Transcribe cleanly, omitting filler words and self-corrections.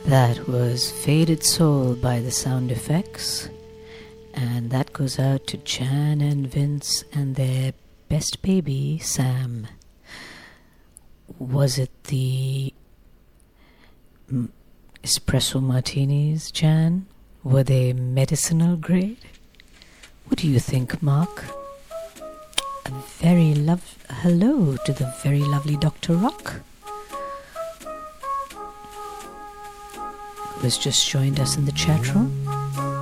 That was Faded Soul by the Sound Effects, and that goes out to Jan and Vince and their best baby, Sam. Was it the espresso martinis, Jan? Were they medicinal grade? What do you think, Mark? Hello to the very lovely Dr. Rock, who has just joined us in the chat room.